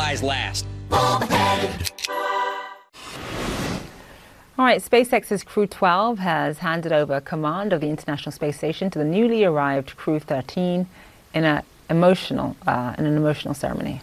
rise last. All right, SpaceX's Crew 12 has handed over command of the International Space Station to the newly arrived Crew 13 in an emotional ceremony.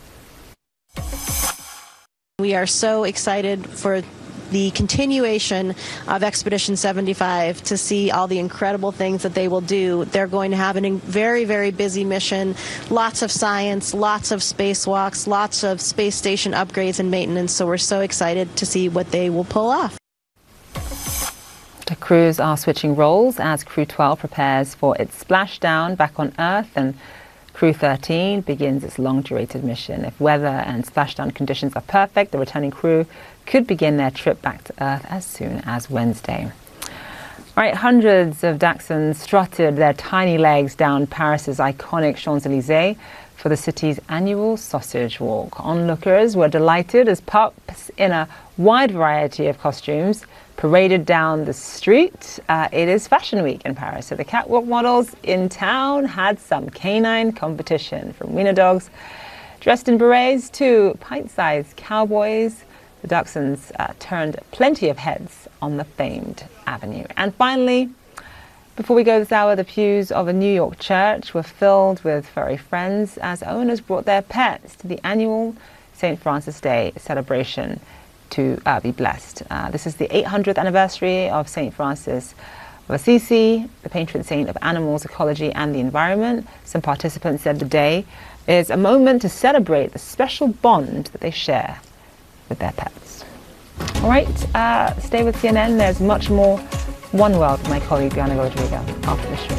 We are so excited for the continuation of Expedition 75 to see all the incredible things that they will do. They're going to have a very, very busy mission, lots of science, lots of spacewalks, lots of space station upgrades and maintenance, so we're so excited to see what they will pull off. The crews are switching roles as Crew 12 prepares for its splashdown back on Earth, and Crew 13 begins its long-durated mission. If weather and splashdown conditions are perfect, the returning crew could begin their trip back to Earth as soon as Wednesday. All right, hundreds of Dachshunds strutted their tiny legs down Paris's iconic Champs-Élysées for the city's annual Sausage Walk. Onlookers were delighted as pups in a wide variety of costumes paraded down the street. It is Fashion Week in Paris, so the catwalk models in town had some canine competition, from wiener dogs dressed in berets to pint-sized cowboys. The Dachshunds turned plenty of heads on the famed avenue. And finally, before we go this hour, the pews of a New York church were filled with furry friends as owners brought their pets to the annual St. Francis Day celebration to be blessed. This is the 800th anniversary of St. Francis of Assisi, the patron saint of animals, ecology and the environment. Some participants said the day is a moment to celebrate the special bond that they share with their pets. All right, stay with CNN. There's much more One World with my colleague Diana Rodrigo after the show.